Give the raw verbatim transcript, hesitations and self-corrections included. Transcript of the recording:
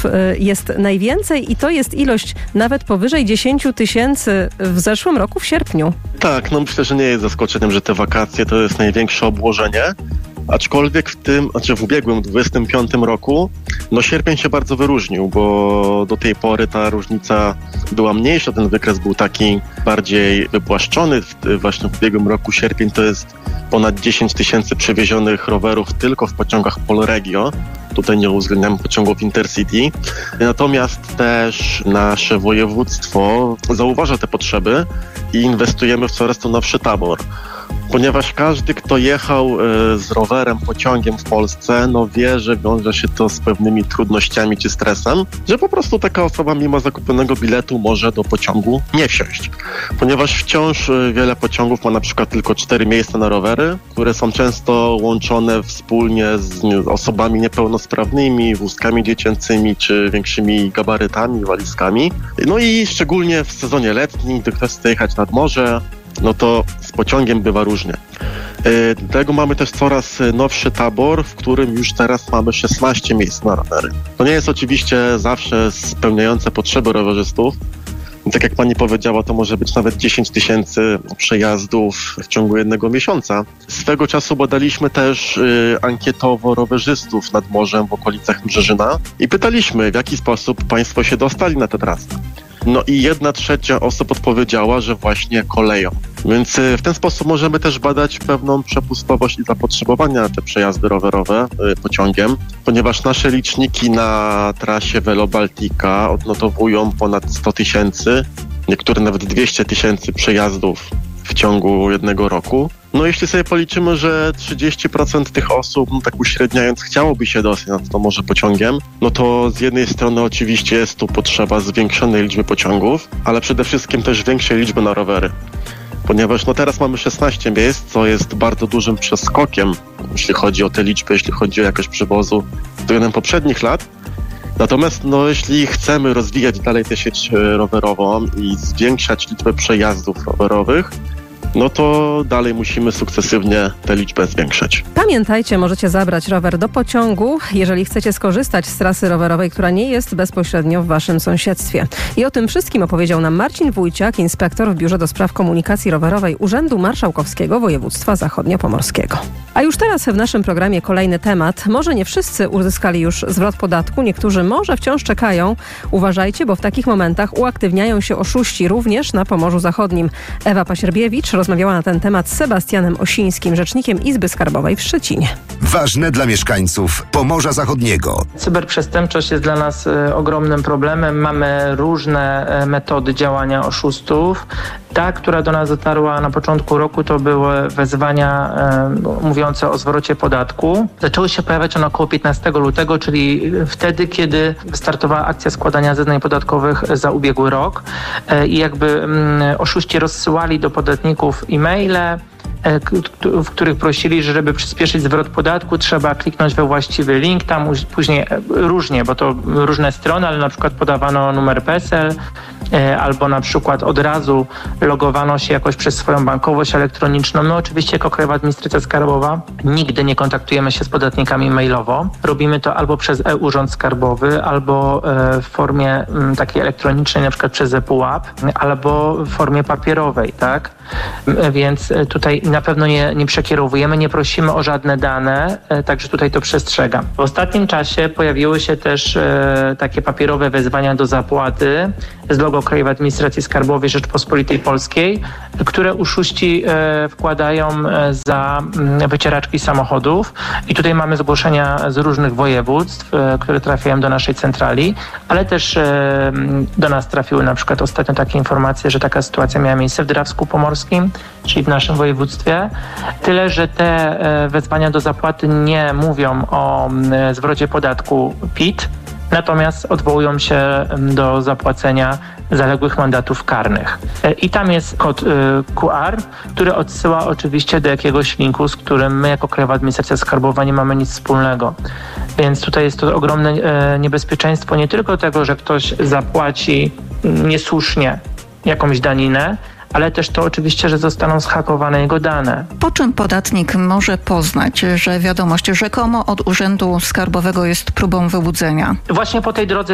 jest najwięcej i to jest ilość nawet powyżej dziesięć tysięcy w zeszłym roku w sierpniu. Tak, no myślę, że nie jest zaskoczeniem, że te wakacje to jest największe obłożenie. Aczkolwiek w tym, znaczy w ubiegłym dwudziestym piątym roku, no sierpień się bardzo wyróżnił, bo do tej pory ta różnica była mniejsza, ten wykres był taki bardziej wypłaszczony. Właśnie w ubiegłym roku sierpień to jest ponad dziesięć tysięcy przewiezionych rowerów tylko w pociągach Polregio. Tutaj nie uwzględniam pociągów Intercity. Natomiast też nasze województwo zauważa te potrzeby i inwestujemy w coraz to nowszy tabor. Ponieważ każdy, kto jechał y, z rowerem, pociągiem w Polsce, no wie, że wiąże się to z pewnymi trudnościami czy stresem, że po prostu taka osoba mimo zakupionego biletu może do pociągu nie wsiąść. Ponieważ wciąż y, wiele pociągów ma na przykład tylko cztery miejsca na rowery, które są często łączone wspólnie z nie, osobami niepełnosprawnymi, wózkami dziecięcymi czy większymi gabarytami, walizkami. No i szczególnie w sezonie letnim, gdy ktoś chce jechać nad morze, no to z pociągiem bywa różnie. Do tego mamy też coraz nowszy tabor, w którym już teraz mamy szesnaście miejsc na rowery. To nie jest oczywiście zawsze spełniające potrzeby rowerzystów. Tak jak pani powiedziała, to może być nawet dziesięć tysięcy przejazdów w ciągu jednego miesiąca. Swego czasu badaliśmy też y, ankietowo rowerzystów nad morzem w okolicach Brzeżyna i pytaliśmy, w jaki sposób państwo się dostali na tę trasę. No i jedna trzecia osób odpowiedziała, że właśnie koleją. Więc w ten sposób możemy też badać pewną przepustowość i zapotrzebowanie na te przejazdy rowerowe y, pociągiem, ponieważ nasze liczniki na trasie Velo Baltica odnotowują ponad sto tysięcy, niektóre nawet dwieście tysięcy przejazdów w ciągu jednego roku. No jeśli sobie policzymy, że trzydzieści procent tych osób, no tak uśredniając, chciałoby się dostać na to morze pociągiem, no to z jednej strony oczywiście jest tu potrzeba zwiększonej liczby pociągów, ale przede wszystkim też większej liczby na rowery. Ponieważ no teraz mamy szesnaście miejsc, co jest bardzo dużym przeskokiem, jeśli chodzi o te liczby, jeśli chodzi o jakość przewozu względem poprzednich lat. Natomiast no, jeśli chcemy rozwijać dalej tę sieć rowerową i zwiększać liczbę przejazdów rowerowych, no to dalej musimy sukcesywnie tę liczbę zwiększać. Pamiętajcie, możecie zabrać rower do pociągu, jeżeli chcecie skorzystać z trasy rowerowej, która nie jest bezpośrednio w waszym sąsiedztwie. I o tym wszystkim opowiedział nam Marcin Wójciak, inspektor w Biurze do Spraw Komunikacji Rowerowej Urzędu Marszałkowskiego Województwa Zachodniopomorskiego. A już teraz w naszym programie kolejny temat. Może nie wszyscy uzyskali już zwrot podatku, niektórzy może wciąż czekają. Uważajcie, bo w takich momentach uaktywniają się oszuści również na Pomorzu Zachodnim. Ewa Pasierbiewicz rozmawiała na ten temat z Sebastianem Osińskim, rzecznikiem Izby Skarbowej w Szczecinie. Ważne dla mieszkańców Pomorza Zachodniego. Cyberprzestępczość jest dla nas y, ogromnym problemem. Mamy różne y, metody działania oszustów. Ta, która do nas dotarła na początku roku, to były wezwania y, mówiące o zwrocie podatku. Zaczęły się pojawiać one około piętnastego lutego, czyli wtedy, kiedy wystartowała akcja składania zeznań podatkowych za ubiegły rok. Y, I jakby y, oszuści rozsyłali do podatników e-maile, w których prosili, że żeby przyspieszyć zwrot podatku, trzeba kliknąć we właściwy link. Tam później różnie, bo to różne strony, ale na przykład podawano numer P E S E L albo na przykład od razu logowano się jakoś przez swoją bankowość elektroniczną. My oczywiście jako Krajowa Administracja Skarbowa nigdy nie kontaktujemy się z podatnikami mailowo. Robimy to albo przez e-Urząd Skarbowy, albo w formie takiej elektronicznej, na przykład przez ePUAP, albo w formie papierowej, tak? Więc tutaj na pewno nie, nie przekierowujemy, nie prosimy o żadne dane, także tutaj to przestrzegam. W ostatnim czasie pojawiły się też e, takie papierowe wezwania do zapłaty z logo Krajowej Administracji Skarbowej Rzeczpospolitej Polskiej, które oszuści e, wkładają za m, wycieraczki samochodów i tutaj mamy zgłoszenia z różnych województw, e, które trafiają do naszej centrali, ale też e, do nas trafiły na przykład ostatnio takie informacje, że taka sytuacja miała miejsce w Drawsku Pomorskim, czyli w naszym województwie. Tyle, że te wezwania do zapłaty nie mówią o zwrocie podatku P I T, natomiast odwołują się do zapłacenia zaległych mandatów karnych. I tam jest kod Q R, który odsyła oczywiście do jakiegoś linku, z którym my jako Krajowa Administracja Skarbowa nie mamy nic wspólnego. Więc tutaj jest to ogromne niebezpieczeństwo nie tylko tego, że ktoś zapłaci niesłusznie jakąś daninę, ale też to oczywiście, że zostaną zhakowane jego dane. Po czym podatnik może poznać, że wiadomość rzekomo od Urzędu Skarbowego jest próbą wyłudzenia? Właśnie po tej drodze